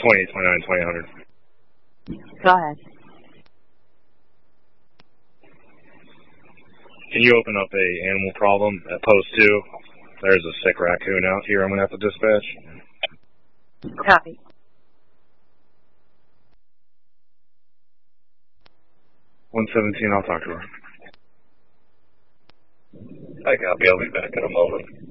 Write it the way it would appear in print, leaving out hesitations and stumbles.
28, 29, 2000. Go ahead. Can you open up a animal problem at post 2? There's a sick raccoon out here I'm going to have to dispatch. Copy. 117, I'll talk to her. I copy. I'll be back in a moment.